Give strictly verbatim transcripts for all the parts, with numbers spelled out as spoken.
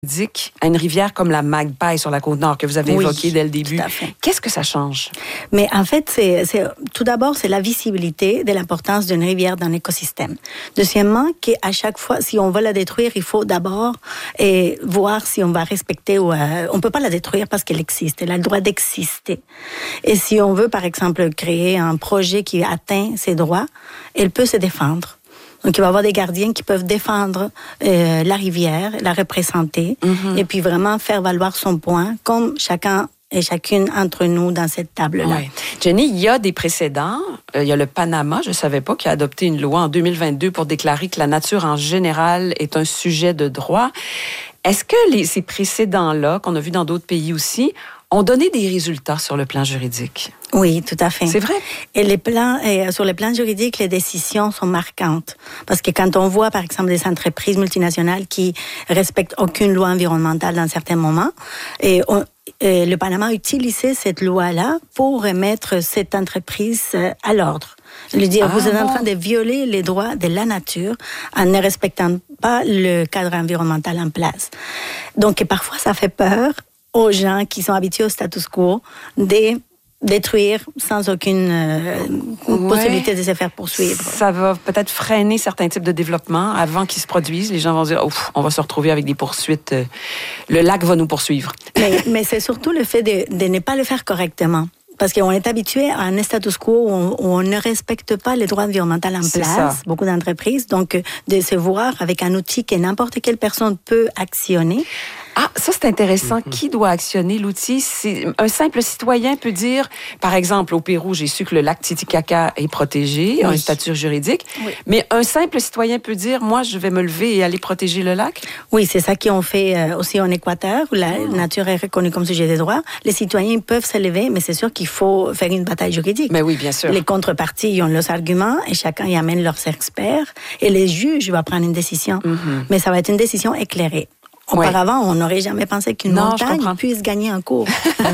à une rivière comme la Magpie sur la Côte-Nord que vous avez oui, évoquée dès le début. Qu'est-ce que ça change? Mais en fait, c'est, c'est, tout d'abord, c'est la visibilité de l'importance d'une rivière dans l'écosystème. Deuxièmement, qu'à chaque fois, si on veut la détruire, il faut d'abord et voir si on va respecter ou euh, on peut pas la détruire parce qu'elle existe. Elle a le droit d'exister. Et si on veut, par exemple, créer un projet qui atteint ses droits, elle peut se défendre. Donc, il va y avoir des gardiens qui peuvent défendre euh, la rivière, la représenter, mm-hmm. et puis vraiment faire valoir son point, comme chacun et chacune entre nous dans cette table-là. Ouais. Jenny, il y a des précédents. Euh, il y a le Panama, je ne savais pas, qui a adopté une loi en deux mille vingt-deux pour déclarer que la nature en général est un sujet de droit. Est-ce que les, ces précédents-là, qu'on a vus dans d'autres pays aussi, ont donné des résultats sur le plan juridique? Oui, tout à fait. C'est vrai. Et les plans, et sur le plan juridique, les décisions sont marquantes. Parce que quand on voit, par exemple, des entreprises multinationales qui respectent aucune loi environnementale dans certains moments, et, on, et le Panama a utilisé cette loi-là pour remettre cette entreprise à l'ordre. Je veux dire, ah, vous êtes bon. en train de violer les droits de la nature en ne respectant pas le cadre environnemental en place. Donc, parfois, ça fait peur aux gens qui sont habitués au status quo de détruire sans aucune euh, ouais. possibilité de se faire poursuivre. Ça va peut-être freiner certains types de développement avant qu'ils se produisent. Les gens vont dire, ouf, on va se retrouver avec des poursuites. Le lac va nous poursuivre. Mais, mais c'est surtout le fait de, de ne pas le faire correctement. Parce qu'on est habitué à un status quo où on, où on ne respecte pas les droits environnementaux en c'est place, ça. Beaucoup d'entreprises. Donc, de se voir avec un outil que n'importe quelle personne peut actionner. Ah, ça, c'est intéressant. Mm-hmm. Qui doit actionner l'outil? C'est, un simple citoyen peut dire, par exemple, au Pérou, j'ai su que le lac Titicaca est protégé, oui. a un statut juridique, oui. mais un simple citoyen peut dire, moi, je vais me lever et aller protéger le lac? Oui, c'est ça qu'on fait aussi en Équateur, où la oh. nature est reconnue comme sujet des droits. Les citoyens peuvent se lever, mais c'est sûr qu'il faut faire une bataille juridique. Mais oui, bien sûr. Les contreparties, ils ont leurs arguments et chacun y amène leurs experts. Et les juges vont prendre une décision. Mm-hmm. Mais ça va être une décision éclairée. Auparavant, ouais. on n'aurait jamais pensé qu'une non, montagne puisse gagner un cours.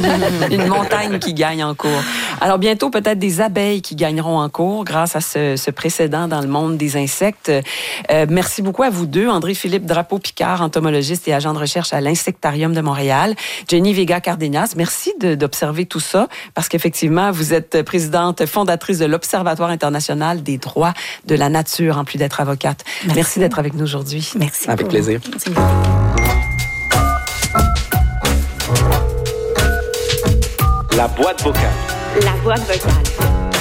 Une montagne qui gagne en cours. Alors bientôt, peut-être des abeilles qui gagneront en cours grâce à ce, ce précédent dans le monde des insectes. Euh, merci beaucoup à vous deux. André-Philippe Drapeau-Picard, entomologiste et agent de recherche à l'Insectarium de Montréal. Jenny Vega-Cardenas, merci de, d'observer tout ça parce qu'effectivement, vous êtes présidente fondatrice de l'Observatoire international des droits de la nature, en plus d'être avocate. Merci, merci d'être avec nous aujourd'hui. Merci. Avec plaisir. Merci. La boîte vocale. La boîte vocale.